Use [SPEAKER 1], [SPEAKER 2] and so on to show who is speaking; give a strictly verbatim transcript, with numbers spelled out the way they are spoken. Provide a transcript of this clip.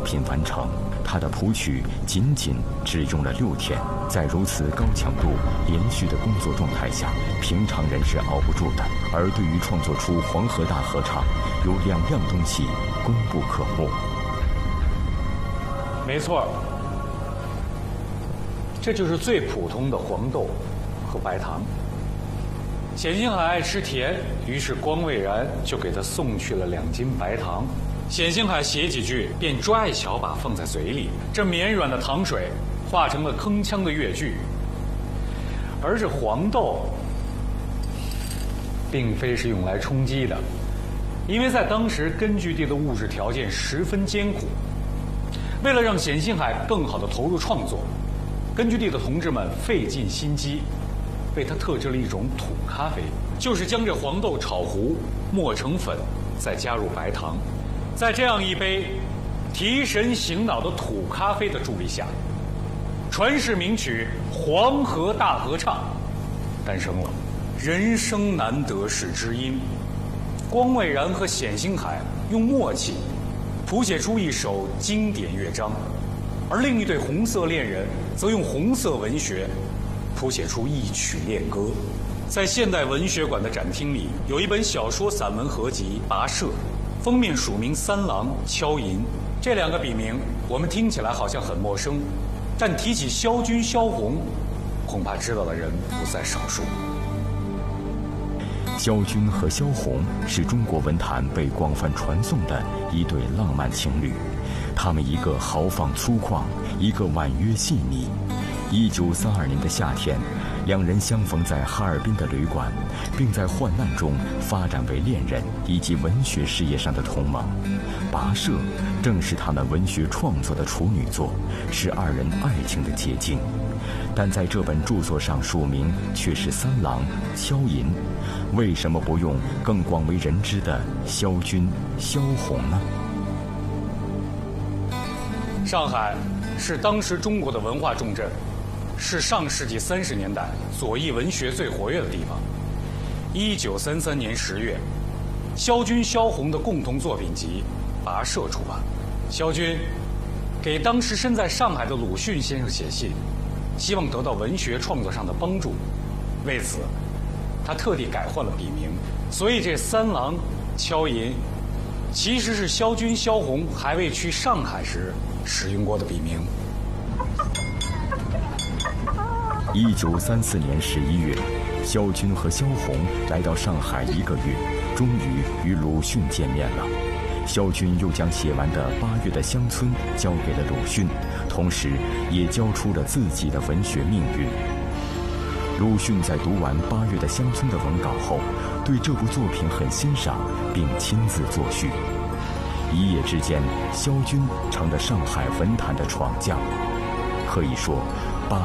[SPEAKER 1] 品完成。他的谱曲仅仅只用了六天。在如此高强度、连续的工作状态下，平常人是熬不住的。而对于创作出《黄河大合唱》，有两样东西功不可没。
[SPEAKER 2] 没错，这就是最普通的黄豆和白糖。冼星海爱吃甜，于是光蔚然就给他送去了两斤白糖。冼星海写几句，便抓一小把放在嘴里，这绵软的糖水化成了铿锵的乐句。而这黄豆并非是用来充饥的，因为在当时根据地的物质条件十分艰苦。为了让冼星海更好地投入创作，根据地的同志们费尽心机，为他特制了一种土咖啡，就是将这黄豆炒糊，磨成粉，再加入白糖。在这样一杯提神醒脑的土咖啡的助力下，传世名曲《黄河大合唱》诞生了。人生难得是知音，光蔚然和冼星海用默契谱写出一首经典乐章，而另一对红色恋人则用红色文学谱写出一曲恋歌。在现代文学馆的展厅里，有一本小说散文合集《跋涉》，封面署名三郎、敲银，这两个笔名我们听起来好像很陌生，但提起萧军、萧红，恐怕知道的人不在少数。
[SPEAKER 1] 萧军和萧红是中国文坛被广泛传颂的一对浪漫情侣，他们一个豪放粗犷，一个婉约细腻。一九三二年的夏天，两人相逢在哈尔滨的旅馆，并在患难中发展为恋人以及文学事业上的同盟。《跋涉》正是他们文学创作的处女作，是二人爱情的结晶。但在这本著作上署名却是三郎、萧银，为什么不用更广为人知的萧军、萧红呢？
[SPEAKER 2] 上海是当时中国的文化重镇，是上世纪三十年代左翼文学最活跃的地方。一九三三年十月，萧军、萧红的共同作品集《跋涉》出版。萧军给当时身在上海的鲁迅先生写信，希望得到文学创作上的帮助。为此，他特地改换了笔名，所以这三郎、敲银其实是萧军、萧红还未去上海时使用过的笔名。
[SPEAKER 1] 一九三四年十一月，萧军和萧红来到上海一个月，终于与鲁迅见面了。萧军又将写完的《八月的乡村》交给了鲁迅，同时也交出了自己的文学命运。鲁迅在读完《八月的乡村》的文稿后，对这部作品很欣赏，并亲自作序。一夜之间，萧军成了上海文坛的闯将。可以说，